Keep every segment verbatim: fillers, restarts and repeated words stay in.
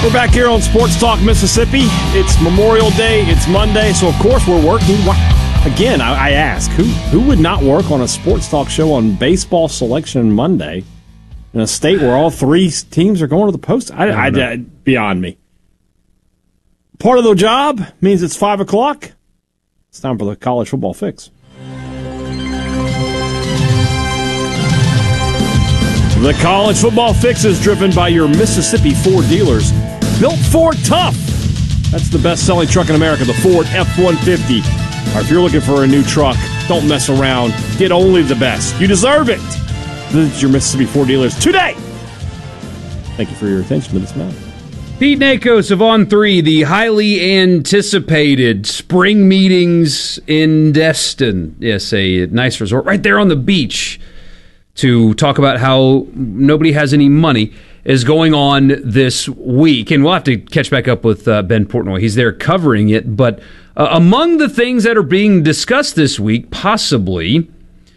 We're back here on Sports Talk Mississippi. It's Memorial Day. It's Monday, so of course we're working. Again, I, I ask, who who would not work on a Sports Talk show on Baseball Selection Monday in a state where all three teams are going to the post? I, I, I, I, beyond me. Part of the job means it's five o'clock. It's time for the college football fix. The college football fix is driven by your Mississippi Ford dealers. Built Ford Tough. That's the best-selling truck in America, the Ford F one fifty. Or if you're looking for a new truck, don't mess around. Get only the best. You deserve it. Visit your Mississippi Ford dealers today. Thank you for your attention to this matter. Pete Nakos of On three, the highly anticipated spring meetings in Destin. Yes, a nice resort right there on the beach to talk about how nobody has any money is going on this week. And we'll have to catch back up with uh, Ben Portnoy. He's there covering it. But uh, among the things that are being discussed this week, possibly,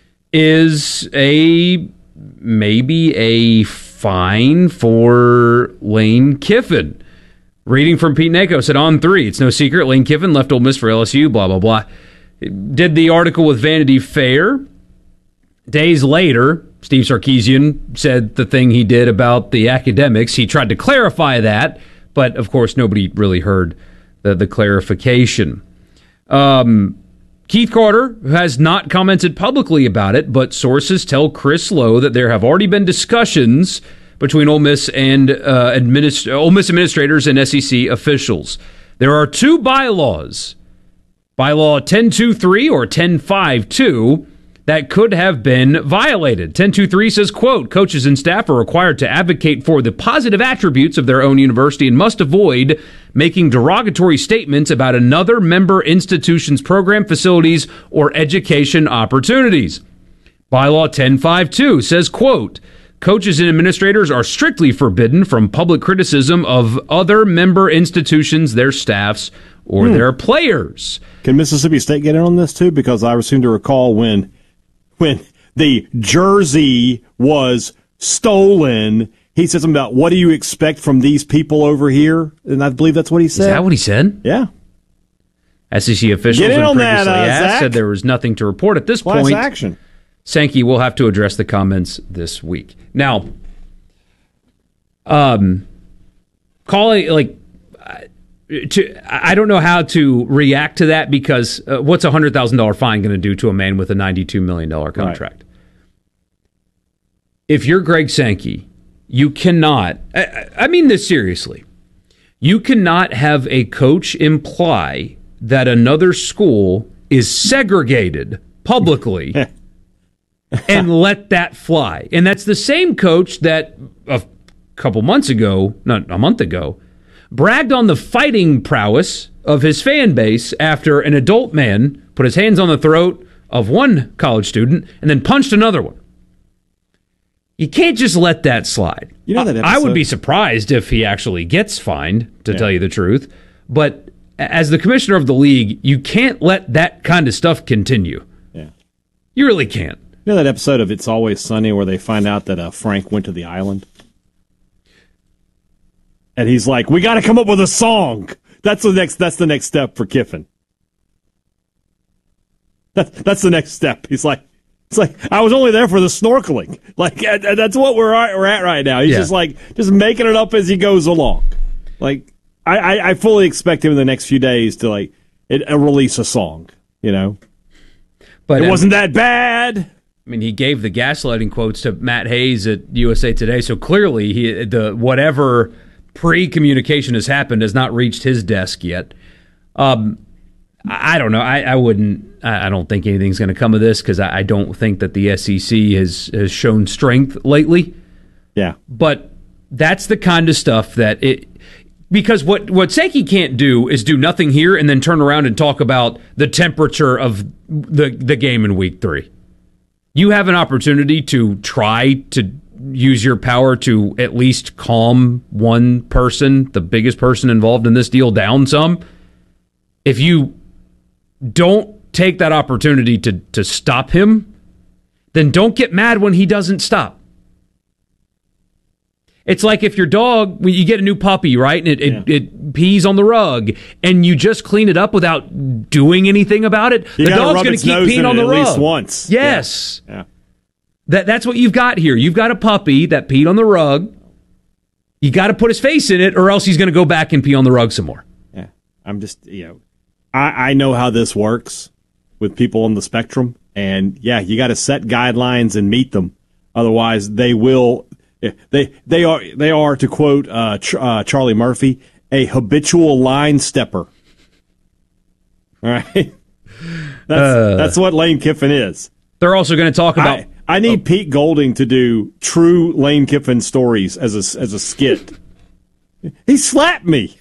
is a maybe a fine for Lane Kiffin. Reading from Pete Nakos at On three. It's no secret. Lane Kiffin left Ole Miss for L S U, blah, blah, blah. Did the article with Vanity Fair. Days later, Steve Sarkisian said the thing he did about the academics. He tried to clarify that, but of course nobody really heard the, the clarification. Um, Keith Carter has not commented publicly about it, but sources tell Chris Lowe that there have already been discussions between Ole Miss and uh, administ- Ole Miss administrators and S E C officials. There are two bylaws, bylaw ten twenty-three or ten fifty-two, that could have been violated. ten twenty-three says, quote, coaches and staff are required to advocate for the positive attributes of their own university and must avoid making derogatory statements about another member institution's program, facilities, or education opportunities. Bylaw ten fifty-two says, quote, coaches and administrators are strictly forbidden from public criticism of other member institutions, their staffs, or hmm. their players. Can Mississippi State get in on this, too? Because I seem to recall when... when the jersey was stolen, he said something about, what do you expect from these people over here? And I believe that's what he said. Is that what he said? Yeah. S E C officials Get in on previously that, uh, asked Zach. said there was nothing to report at this Class point. action. Sankey will have to address the comments this week. Now, um, calling, like, To, I don't know how to react to that because uh, what's a one hundred thousand dollars fine going to do to a man with a ninety-two million dollars contract? Right. If you're Greg Sankey, you cannot, I, I mean this seriously, you cannot have a coach imply that another school is segregated publicly and let that fly. And that's the same coach that a couple months ago, not a month ago, bragged on the fighting prowess of his fan base after an adult man put his hands on the throat of one college student and then punched another one. You can't just let that slide. You know that episode? I would be surprised if he actually gets fined, to yeah. tell you the truth. But as the commissioner of the league, you can't let that kind of stuff continue. Yeah, you really can't. You know that episode of It's Always Sunny where they find out that uh, Frank went to the island? And he's like, we got to come up with a song. That's the next That's the next step for Kiffin. That, that's the next step. He's like, it's like, I was only there for the snorkeling. Like, that's what we're at, we're at right now. He's yeah. just like, just making it up as he goes along. Like, I, I, I fully expect him in the next few days to, like, it, uh, release a song, you know? But it um, wasn't that bad. I mean, he gave the gaslighting quotes to Matt Hayes at U S A Today, so clearly he the whatever pre-communication has happened has not reached his desk yet. Um, I don't know. I, I wouldn't. I don't think anything's going to come of this because I, I don't think that the S E C has, has shown strength lately. Yeah. But that's the kind of stuff that it. Because what, what Sankey can't do is do nothing here and then turn around and talk about the temperature of the the game in week three. You have an opportunity to try to use your power to at least calm one person, the biggest person involved in this deal, down some. If you don't take that opportunity to, to stop him, then don't get mad when he doesn't stop. It's like if your dog, when you get a new puppy, right, and it, Yeah. it, it pees on the rug, and you just clean it up without doing anything about it, You the gotta dog's rub going its to keep nose in peeing on it the at rug. least once. Yes. Yeah. yeah. That, that's what you've got here. You've got a puppy that peed on the rug. You got to put his face in it, or else he's going to go back and pee on the rug some more. Yeah. I'm just, you know, I, I know how this works with people on the spectrum. And, yeah, you got to set guidelines and meet them. Otherwise, they will, they they are, they are to quote uh, Ch- uh, Charlie Murphy, a habitual line stepper. All right? That's, Uh. that's what Lane Kiffin is. They're also going to talk about... I, I need oh. Pete Golding to do true Lane Kiffin stories as a, as a skit. He slapped me.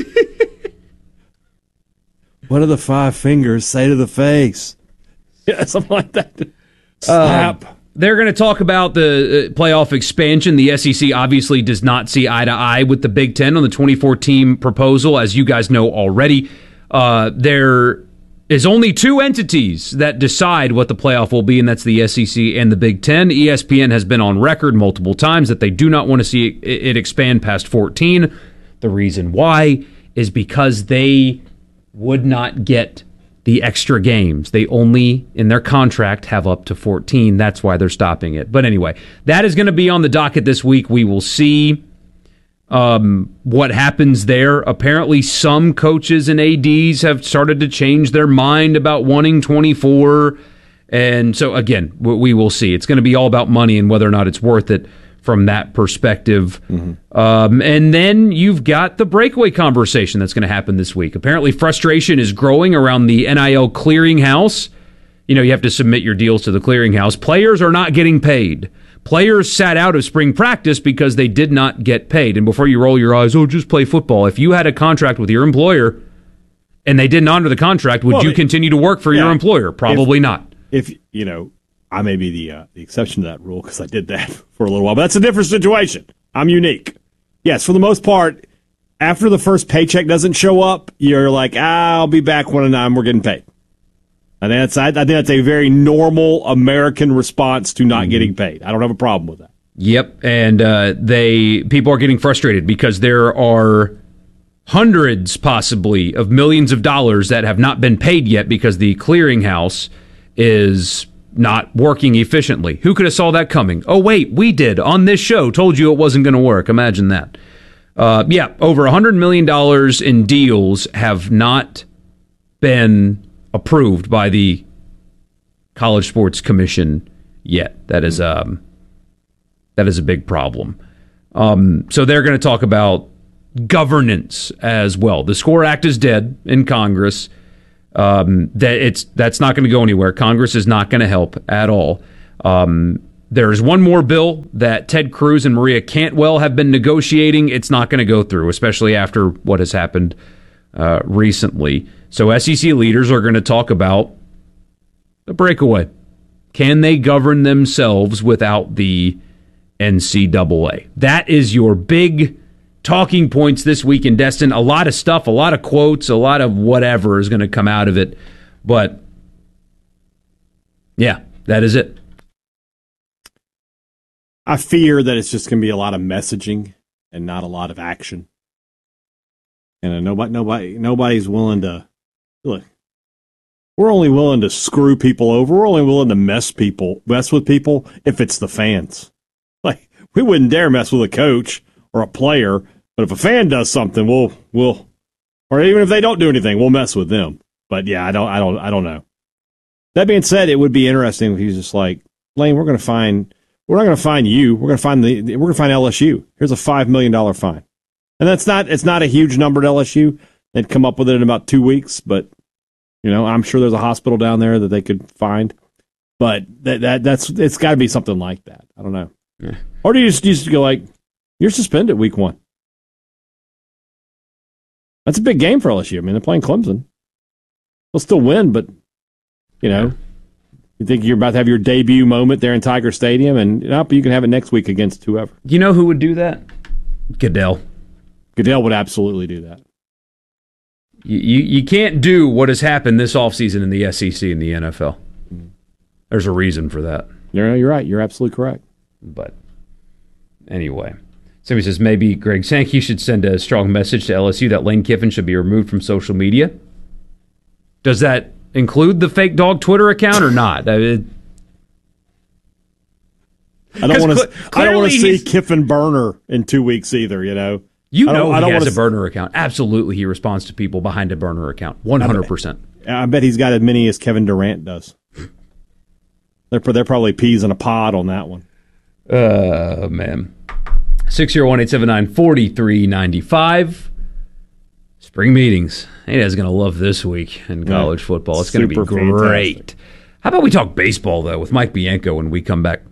What do the five fingers say to the face? Yeah, something like that. Slap. Uh, they're going to talk about the uh, playoff expansion. The S E C obviously does not see eye to eye with the Big Ten on the twenty-four team proposal, as you guys know already. Uh, there is only two entities that decide what the playoff will be, and that's the S E C and the Big Ten. E S P N has been on record multiple times that they do not want to see it, it expand past fourteen. The reason why is because they would not get the extra games. They only, in their contract, have up to fourteen. That's why they're stopping it. But anyway, that is going to be on the docket this week. We will see um, what happens there. Apparently, some coaches and A Ds have started to change their mind about wanting twenty-four. And so, again, we will see. It's going to be all about money and whether or not it's worth it from that perspective. Mm-hmm. Um, and then you've got the breakaway conversation that's going to happen this week. Apparently, frustration is growing around the N I L clearinghouse. You know, you have to submit your deals to the clearinghouse. Players are not getting paid. Players sat out of spring practice because they did not get paid. And before you roll your eyes, oh, just play football. If you had a contract with your employer and they didn't honor the contract, would well, you continue to work for yeah, your employer? Probably if, not. If, you know, I may be the uh, the exception to that rule because I did that for a little while, but that's a different situation. I'm unique. Yes, for the most part, after the first paycheck doesn't show up, you're like, ah, I'll be back when I'm we're getting paid. I think that's I, I think that's a very normal American response to not mm-hmm. getting paid. I don't have a problem with that. Yep, and uh, they people are getting frustrated because there are hundreds, possibly, of millions of dollars that have not been paid yet because the clearinghouse is not working efficiently. Who could have saw that coming? Oh, wait, we did on this show. Told you it wasn't going to work. Imagine that. Uh, yeah, over one hundred million dollars in deals have not been approved by the College Sports Commission yet. That is um, that is a big problem. Um, so they're going to talk about governance as well. The SCORE Act is dead in Congress. Um, that it's that's not going to go anywhere. Congress is not going to help at all. Um, there's one more bill that Ted Cruz and Maria Cantwell have been negotiating. It's not going to go through, especially after what has happened uh, recently. So S E C leaders are going to talk about a breakaway. Can they govern themselves without the N C double A? That is your big talking points this week in Destin. A lot of stuff, a lot of quotes, a lot of whatever is going to come out of it. But, yeah, that is it. I fear that it's just going to be a lot of messaging and not a lot of action. And nobody, nobody, nobody's willing to look. We're only willing to screw people over. We're only willing to mess people, mess with people if it's the fans. Like we wouldn't dare mess with a coach or a player. But if a fan does something, we'll we'll, or even if they don't do anything, we'll mess with them. But yeah, I don't, I don't, I don't know. That being said, it would be interesting if he's just like, Lane, we're going to find, we're not going to find you. We're going to find the, we're going to find L S U. Here's a five million dollar fine, and that's not, it's not a huge number to L S U. They'd come up with it in about two weeks, but you know, I'm sure there's a hospital down there that they could find. But that that that's it's got to be something like that. I don't know. Yeah. Or do you just, you just go like, you're suspended week one? That's a big game for L S U. I mean, they're playing Clemson. They'll still win, but, you know, you think you're about to have your debut moment there in Tiger Stadium, and you know, you can have it next week against whoever. You know who would do that? Goodell. Goodell would absolutely do that. You, you, you can't do what has happened this offseason in the S E C and the N F L. There's a reason for that. You're, you're right. You're absolutely correct. But anyway. Somebody says maybe Greg Sankey should send a strong message to L S U that Lane Kiffin should be removed from social media. Does that include the fake dog Twitter account or not? I, mean, I don't want to. Cl- I don't want to see Kiffin burner in two weeks either. You know. You know I don't, he I don't has a s- burner account. Absolutely, he responds to people behind a burner account. One hundred percent. I bet he's got as many as Kevin Durant does. They're they're probably peas in a pod on that one. Uh man. six zero one eight seven nine four three nine five. Spring meetings. Hey, that's going to love this week in college yeah. football. It's going to be great. Fantastic. How about we talk baseball, though, with Mike Bianco when we come back?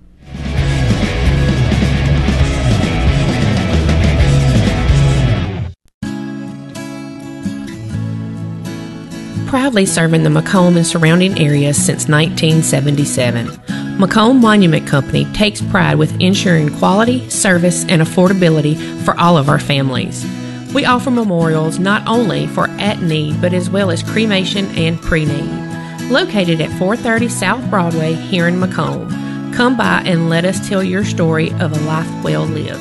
Proudly serving the Macomb and surrounding areas since nineteen seventy-seven. Macomb Monument Company takes pride with ensuring quality, service, and affordability for all of our families. We offer memorials not only for at-need, but as well as cremation and pre-need. Located at four thirty South Broadway here in Macomb. Come by and let us tell your story of a life well lived.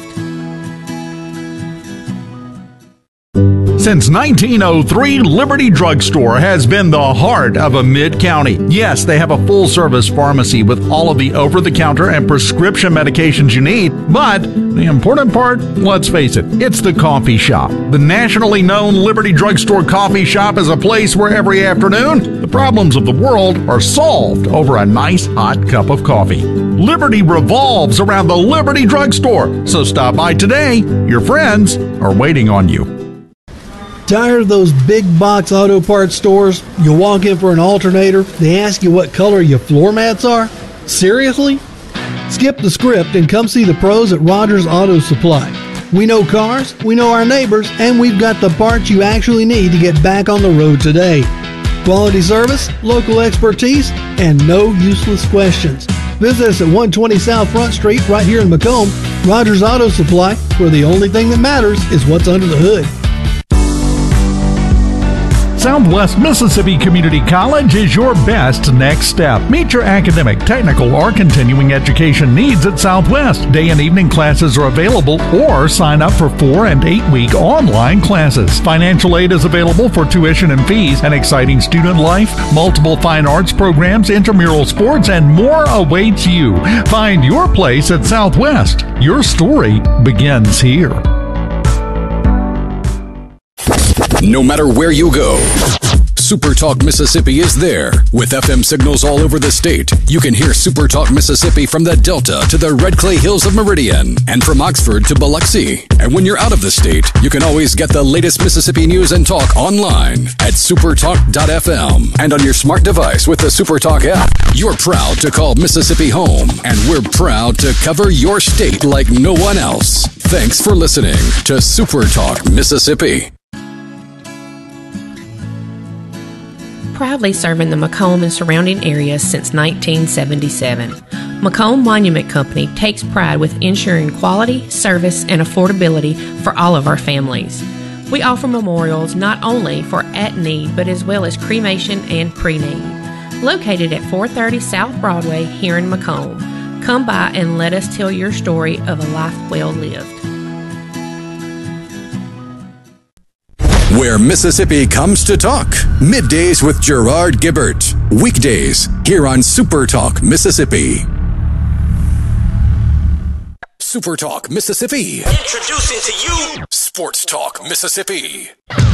Since nineteen oh three, Liberty Drugstore has been the heart of a mid-county. Yes, they have a full-service pharmacy with all of the over-the-counter and prescription medications you need. But the important part, let's face it, it's the coffee shop. The nationally known Liberty Drugstore coffee shop is a place where every afternoon, the problems of the world are solved over a nice hot cup of coffee. Liberty revolves around the Liberty Drugstore. So stop by today. Your friends are waiting on you. Tired of those big box auto parts stores? You walk in for an alternator, they ask you what color your floor mats are? Seriously? Skip the script and come see the pros at Rogers Auto Supply. We know cars, we know our neighbors, and we've got the parts you actually need to get back on the road today. Quality service, local expertise, and no useless questions. Visit us at one twenty South Front Street right here in Macomb. Rogers Auto Supply, where the only thing that matters is what's under the hood. Southwest Mississippi Community College is your best next step. Meet your academic, technical, or continuing education needs at Southwest. Day and evening classes are available, or sign up for four and eight week online classes. Financial aid is available for tuition and fees, an exciting student life, multiple fine arts programs, intramural sports, and more awaits you. Find your place at Southwest. Your story begins here. No matter where you go, SuperTalk Mississippi is there. With F M signals all over the state, you can hear SuperTalk Mississippi from the Delta to the Red Clay Hills of Meridian and from Oxford to Biloxi. And when you're out of the state, you can always get the latest Mississippi news and talk online at supertalk dot f m and on your smart device with the SuperTalk app. You're proud to call Mississippi home, and we're proud to cover your state like no one else. Thanks for listening to SuperTalk Mississippi. Proudly serving the Macomb and surrounding areas since nineteen seventy-seven. Macomb Monument Company takes pride with ensuring quality, service, and affordability for all of our families. We offer memorials not only for at-need, but as well as cremation and pre-need. Located at four thirty South Broadway here in Macomb. Come by and let us tell your story of a life well lived. Where Mississippi comes to talk. Middays with Gerard Gibbert. Weekdays here on SuperTalk Mississippi. SuperTalk Mississippi. Introducing to you Sports Talk Mississippi.